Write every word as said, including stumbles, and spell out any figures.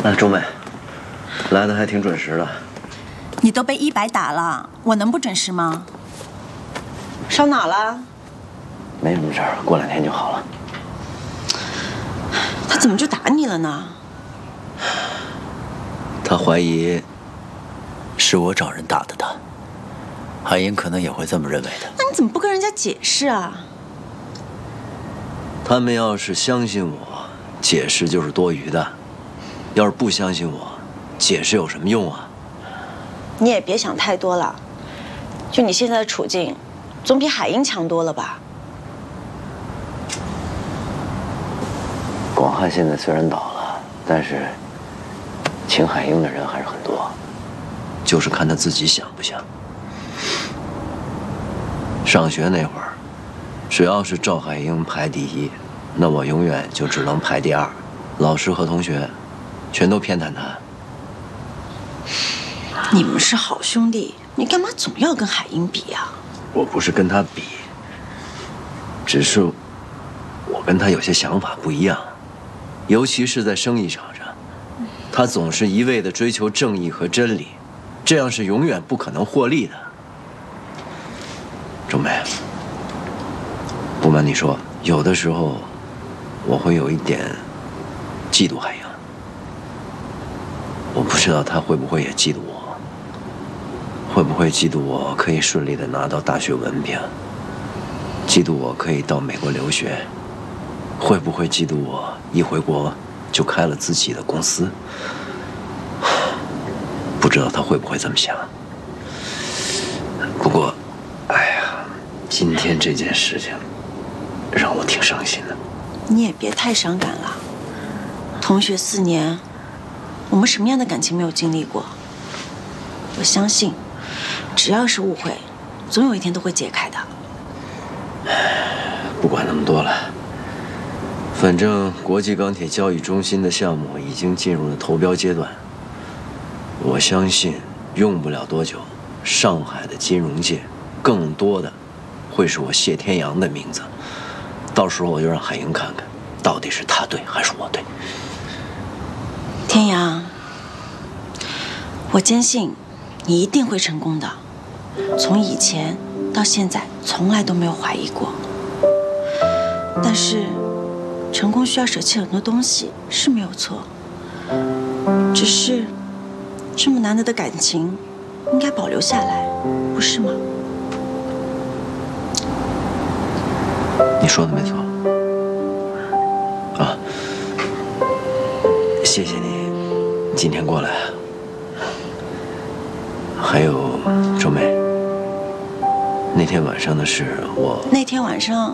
啊，周妹，来的还挺准时的。 你都被一百打了，我能不准时吗？ 伤哪了？ 没什么事儿，过两天就好了。 他怎么就打你了呢？ 他怀疑是我找人打的他。海英可能也会这么认为的。 那你怎么不跟人家解释啊？ 他们要是相信我，解释就是多余的；要是不相信我，解释有什么用啊？ 你也别想太多了，就你现在的处境，总比海英强多了吧？ 广汉现在虽然倒了，但是请海英的人还是很多，就是看他自己想不想。上学那会儿，只要是赵海英排第一，那我永远就只能排第二。老师和同学全都偏袒他。 你们是好兄弟，你干嘛总要跟海英比呀？ 我不是跟他比，只是我跟他有些想法不一样，尤其是在生意场上，他总是一味地追求正义和真理，这样是永远不可能获利的。周梅，不瞒你说，有的时候我会有一点嫉妒海英。我不知道他会不会也嫉妒我，会不会嫉妒我可以顺利地拿到大学文凭，嫉妒我可以到美国留学，会不会嫉妒我一回国就开了自己的公司？不知道他会不会这么想。不过，哎呀，今天这件事情让我挺伤心的。 你也别太伤感了，同学四年，我们什么样的感情没有经历过？我相信，只要是误会，总有一天都会解开的。 不管那么多了，反正国际钢铁交易中心的项目已经进入了投标阶段。我相信用不了多久，上海的金融界更多的会是我谢天阳的名字。到时候我就让海英看看，到底是他对还是我对。 天阳，我坚信你一定会成功的，从以前到现在从来都没有怀疑过。但是，成功需要舍弃很多东西是没有错，只是这么难得的感情应该保留下来，不是吗？ 你说的没错。啊，谢谢你今天过来。还有周梅，那天晚上的事我…… 那天晚上